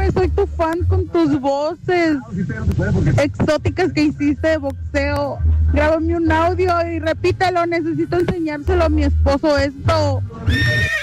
que soy tu fan con tus voces exóticas que hiciste de boxeo. Grábame un audio y repítelo, necesito enseñárselo a mi esposo esto.